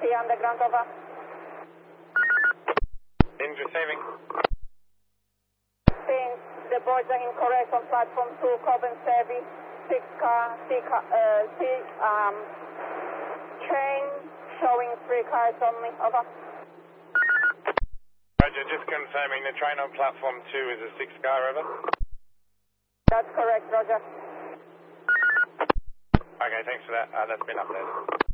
underground, over. In's receiving. Seeing the boards are incorrect on platform 2, Cobham service, 6 car, train showing 3 cars only, over. Roger, just confirming the train on platform 2 is a 6-car, over. That's correct, Roger. Okay, thanks for that. That's been updated.